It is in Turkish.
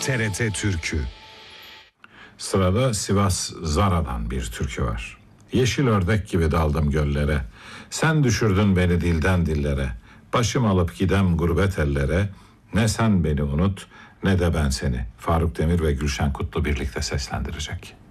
TRT Türkü. Sırada Sivas Zara'dan bir türkü var. Yeşil ördek gibi daldım göllere. Sen düşürdün beni dilden dillere. Başım alıp gidem gurbet ellere. Ne sen beni unut ne de ben seni. Faruk Demir ve Gülşen Kutlu birlikte seslendirecek.